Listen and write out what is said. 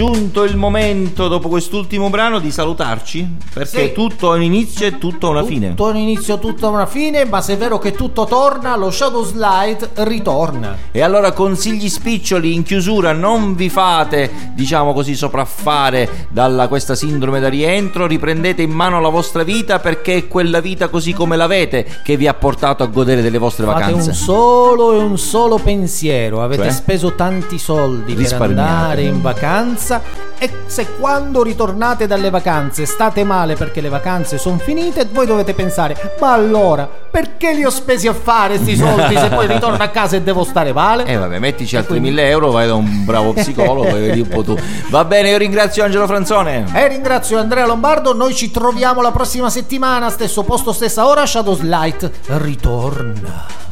Giunto il momento, dopo quest'ultimo brano, di salutarci, perché sì, tutto ha un inizio e tutto ha una fine. Tutto ha un inizio, tutto ha una fine, ma se è vero che tutto torna, lo Shadow Slide ritorna. E allora, consigli spiccioli in chiusura: non vi fate, diciamo così, sopraffare da questa sindrome da rientro, riprendete in mano la vostra vita, perché è quella vita così come l'avete che vi ha portato a godere delle vostre vacanze. Fate un solo pensiero, avete speso tanti soldi per andare in vacanza, e se quando ritornate dalle vacanze state male perché le vacanze sono finite, voi dovete pensare: ma allora perché li ho spesi a fare sti soldi se poi ritorno a casa e devo stare male? Vabbè, mettici altri 1.000 euro, vai da un bravo psicologo e vedi un po' tu. Va bene, io ringrazio Angelo Franzone e ringrazio Andrea Lombardo. Noi ci troviamo la prossima settimana, stesso posto, stessa ora. Shadow Slide ritorna.